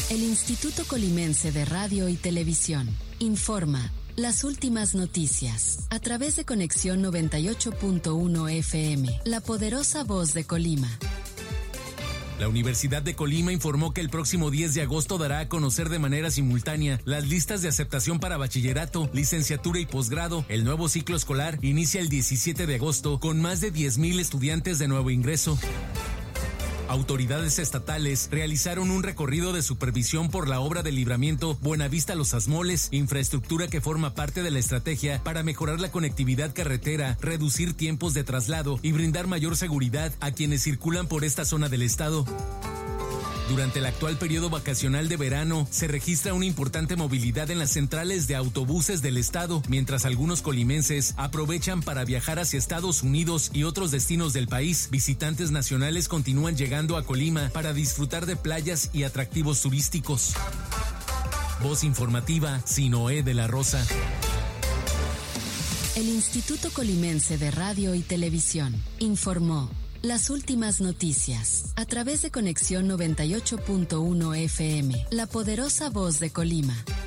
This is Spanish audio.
El Instituto Colimense de Radio y Televisión informa las últimas noticias a través de Conexión 98.1 FM, la poderosa voz de Colima. La Universidad de Colima informó que el próximo 10 de agosto dará a conocer de manera simultánea las listas de aceptación para bachillerato, licenciatura y posgrado. El nuevo ciclo escolar inicia el 17 de agosto con más de 10,000 estudiantes de nuevo ingreso. Autoridades estatales realizaron un recorrido de supervisión por la obra de libramiento Buenavista Los Asmoles, infraestructura que forma parte de la estrategia para mejorar la conectividad carretera, reducir tiempos de traslado y brindar mayor seguridad a quienes circulan por esta zona del estado. Durante el actual periodo vacacional de verano, se registra una importante movilidad en las centrales de autobuses del estado, mientras algunos colimenses aprovechan para viajar hacia Estados Unidos y otros destinos del país. Visitantes nacionales continúan llegando a Colima para disfrutar de playas y atractivos turísticos. Voz informativa, Sinoé de la Rosa. El Instituto Colimense de Radio y Televisión informó las últimas noticias a través de Conexión 98.1 FM, la poderosa voz de Colima.